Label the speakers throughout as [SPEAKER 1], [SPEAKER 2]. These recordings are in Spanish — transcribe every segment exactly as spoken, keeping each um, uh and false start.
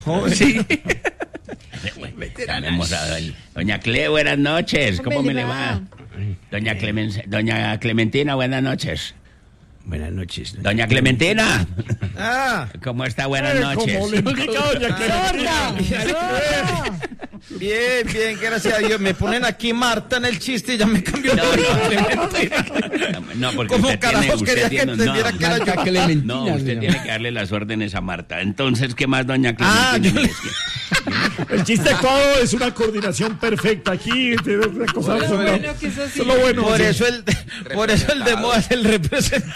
[SPEAKER 1] Joven. Sí. Tenemos a doña, doña Cle, buenas noches. ¿Cómo me le va? Doña, Clemen, doña Clementina, buenas noches.
[SPEAKER 2] Buenas noches.
[SPEAKER 1] Doña, doña Clementina.
[SPEAKER 3] Ah.
[SPEAKER 1] ¿Cómo está? Buenas eh, noches.
[SPEAKER 3] ¿Cómo le doña Clementina? Bien, bien, gracias a Dios. Me ponen aquí Marta en el chiste y ya me cambió.
[SPEAKER 1] No, no, no, porque
[SPEAKER 3] ¿Cómo
[SPEAKER 1] usted
[SPEAKER 3] carajos
[SPEAKER 1] tiene,
[SPEAKER 3] quería
[SPEAKER 1] usted
[SPEAKER 3] que
[SPEAKER 1] tiene,
[SPEAKER 3] entendiera
[SPEAKER 1] no,
[SPEAKER 3] que era yo?
[SPEAKER 2] Clementina,
[SPEAKER 1] no, usted tiene que darle las órdenes a Marta. Entonces, ¿qué más, doña Clementina?
[SPEAKER 3] Ah, yo le...
[SPEAKER 4] El chiste actuado es una coordinación perfecta aquí. Una cosa
[SPEAKER 5] bueno,
[SPEAKER 4] bueno,
[SPEAKER 5] bueno, que eso sí.
[SPEAKER 4] Lo bueno,
[SPEAKER 3] por
[SPEAKER 4] sí.
[SPEAKER 3] eso el por eso el de moda es el representado.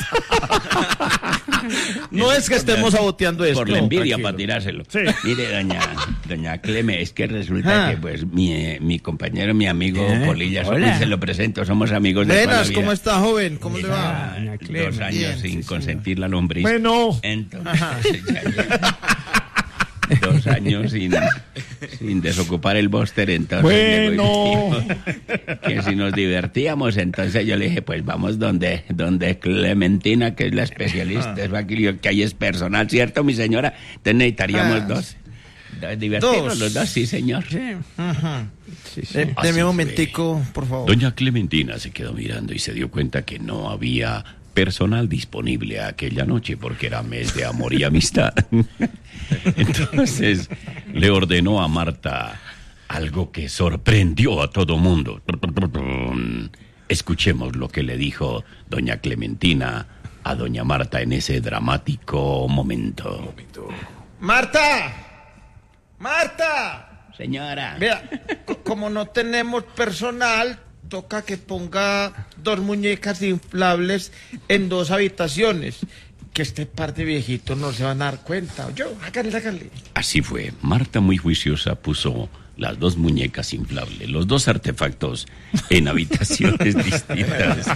[SPEAKER 3] No es que estemos saboteando esto.
[SPEAKER 1] Por la envidia,
[SPEAKER 3] tranquilo.
[SPEAKER 1] Para tirárselo.
[SPEAKER 4] Sí.
[SPEAKER 1] Mire, doña, doña Cleme, es que resulta
[SPEAKER 3] Ah.
[SPEAKER 1] que pues mi, mi compañero, mi amigo
[SPEAKER 2] ¿Eh?
[SPEAKER 1] Polilla,
[SPEAKER 2] Hola.
[SPEAKER 1] pues, se lo presento, somos amigos de toda la
[SPEAKER 3] Buenas,
[SPEAKER 1] vida.
[SPEAKER 3] ¿cómo está, joven? ¿Cómo le va?
[SPEAKER 2] Doña Cleme.
[SPEAKER 1] Dos años
[SPEAKER 3] Bien,
[SPEAKER 1] sin
[SPEAKER 3] sí,
[SPEAKER 1] consentir la lombriz.
[SPEAKER 4] Bueno.
[SPEAKER 1] Entonces, ya lleva dos años sin, sin desocupar el bóster, entonces
[SPEAKER 4] Bueno.
[SPEAKER 1] llegó y dijo que si nos divertíamos, entonces yo le dije, pues vamos donde, donde Clementina, que es la especialista, es aquí, que ahí es personal, ¿cierto, mi señora? Entonces necesitaríamos
[SPEAKER 3] Ah.
[SPEAKER 1] dos. dos. Divertirnos
[SPEAKER 3] Dos.
[SPEAKER 1] los dos, sí, señor.
[SPEAKER 3] Ajá.
[SPEAKER 2] Sí, sí.
[SPEAKER 3] Eh,
[SPEAKER 1] Así
[SPEAKER 3] Deme un
[SPEAKER 1] fue.
[SPEAKER 3] momentico, por favor.
[SPEAKER 1] Doña Clementina se quedó mirando y se dio cuenta que no había personal disponible aquella noche porque era mes de amor y amistad. Entonces le ordenó a Marta algo que sorprendió a todo mundo. Escuchemos lo que le dijo doña Clementina a doña Marta en ese dramático momento.
[SPEAKER 3] Marta, Marta.
[SPEAKER 1] Señora.
[SPEAKER 3] Vea, co- como no tenemos personal, toca que ponga dos muñecas inflables en dos habitaciones. Que este par de viejitos no se van a dar cuenta. Yo, háganle, háganle.
[SPEAKER 1] Así fue. Marta, muy juiciosa, puso las dos muñecas inflables, los dos artefactos en habitaciones distintas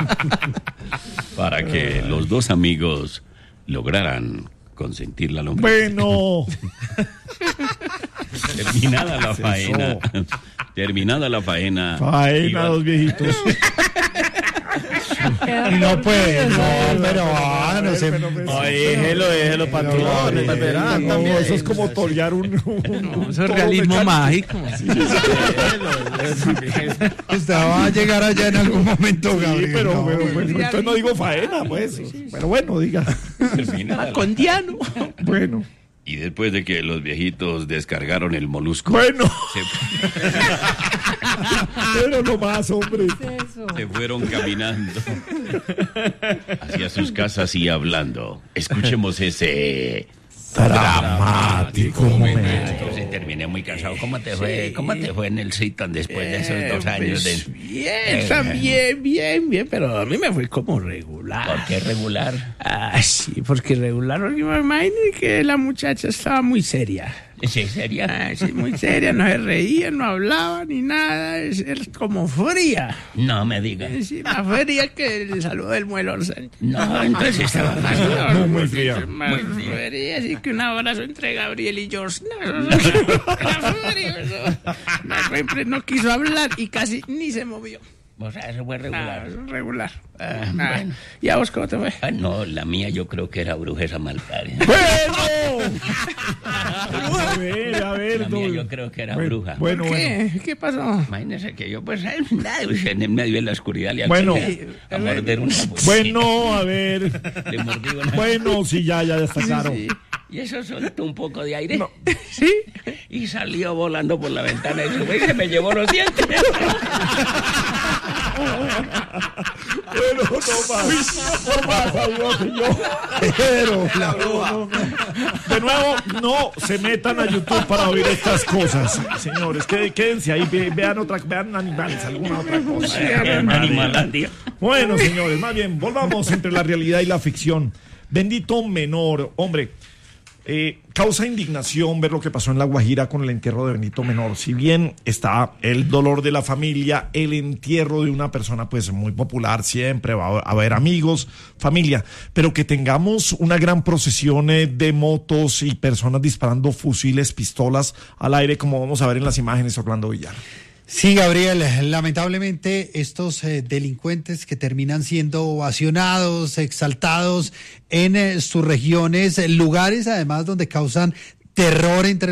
[SPEAKER 1] para que los dos amigos lograran consentir la lombriz.
[SPEAKER 4] Bueno.
[SPEAKER 1] Terminada la faena. Terminada la faena.
[SPEAKER 4] Faena,
[SPEAKER 1] iban-
[SPEAKER 4] dos viejitos.
[SPEAKER 2] No puede, no, pero ah, no sé.
[SPEAKER 3] Ay, déjelo, déjelo, patrón.
[SPEAKER 2] Pero,
[SPEAKER 3] verán
[SPEAKER 4] No,
[SPEAKER 3] también.
[SPEAKER 4] eso es como torear un, un,
[SPEAKER 2] No,
[SPEAKER 4] un
[SPEAKER 2] es
[SPEAKER 4] toro
[SPEAKER 2] organismo
[SPEAKER 4] mecánico.
[SPEAKER 2] mágico. Usted va a llegar allá en algún momento,
[SPEAKER 4] Sí,
[SPEAKER 2] Gabriel.
[SPEAKER 4] pero,
[SPEAKER 2] No,
[SPEAKER 4] pero,
[SPEAKER 2] pues,
[SPEAKER 4] pues, entonces no digo faena, pues. Pero bueno, diga.
[SPEAKER 1] Terminada la-
[SPEAKER 2] Condiano.
[SPEAKER 4] Bueno.
[SPEAKER 1] Y después de que los viejitos descargaron el molusco,
[SPEAKER 4] Bueno.
[SPEAKER 1] se,
[SPEAKER 4] Pero no más, hombre.
[SPEAKER 5] Eso.
[SPEAKER 1] se fueron caminando hacia sus casas y hablando. Escuchemos ese
[SPEAKER 4] Dramático momento.
[SPEAKER 1] Entonces terminé muy cansado. ¿Cómo te fue? ¿Cómo te fue en el Citan después de esos dos años de?
[SPEAKER 2] Bien, también, bien, bien, pero a mí me fue como regular.
[SPEAKER 1] ¿Por qué regular?
[SPEAKER 2] Ah, sí, porque regular, porque me imagino que la muchacha estaba muy seria.
[SPEAKER 1] ¿Sí, sería?
[SPEAKER 2] Ah, sí, muy seria, no se reía, no hablaba ni nada, es, es como fría.
[SPEAKER 1] No me digas.
[SPEAKER 2] Sí, más fría que el saludo del muelo Sánchez.
[SPEAKER 1] No, entonces estaba más.
[SPEAKER 4] No, muy fría.
[SPEAKER 2] Más fría, así que un abrazo entre Gabriel y George. No, no, no, era frío, eso. No, siempre no quiso hablar y casi ni se movió.
[SPEAKER 1] O sea, eso fue regular.
[SPEAKER 2] Ah, regular.
[SPEAKER 1] Ah,
[SPEAKER 2] Ah,
[SPEAKER 1] bueno.
[SPEAKER 2] ¿Y a vos cómo te fue?
[SPEAKER 1] Ah, no, la mía yo creo que era brujesa malparia.
[SPEAKER 4] ¡Bueno! A ver, a ver.
[SPEAKER 1] La mía
[SPEAKER 4] no.
[SPEAKER 1] yo creo que era
[SPEAKER 4] Bueno,
[SPEAKER 1] bruja.
[SPEAKER 4] Bueno, bueno.
[SPEAKER 2] ¿Qué? ¿Qué pasó?
[SPEAKER 1] Imagínese que yo, pues, eh, nada, pues, en el medio de la oscuridad le
[SPEAKER 4] Bueno.
[SPEAKER 1] alcancé a morder una bolsita.
[SPEAKER 4] Bueno, a ver.
[SPEAKER 1] Le mordí una.
[SPEAKER 4] Bueno, sí, ya, ya está claro.
[SPEAKER 1] Sí. Y eso soltó un poco de aire.
[SPEAKER 4] No.
[SPEAKER 1] Sí. Y salió volando por la ventana y se, y se me llevó los dientes.
[SPEAKER 4] Bueno, no más. No más, adiós, señor. Pero, no, no, no. De nuevo, no se metan a YouTube para oír estas cosas. Señores, qué- quédense ahí, ve- vean otra, vean animales, alguna otra cosa.
[SPEAKER 1] Animalandia.
[SPEAKER 4] Bueno, señores, más bien, volvamos entre la realidad y la ficción. Bendito Menor, hombre. Eh, causa indignación ver lo que pasó en La Guajira con el entierro de Benito Menor. Si bien está el dolor de la familia, el entierro de una persona pues muy popular, siempre va a haber amigos, familia, pero que tengamos una gran procesión eh, de motos y personas disparando fusiles, pistolas al aire, como vamos a ver en las imágenes, Orlando Villar.
[SPEAKER 6] Sí, Gabriel, lamentablemente estos eh, delincuentes que terminan siendo ovacionados, exaltados en eh, sus regiones, lugares además donde causan terror entre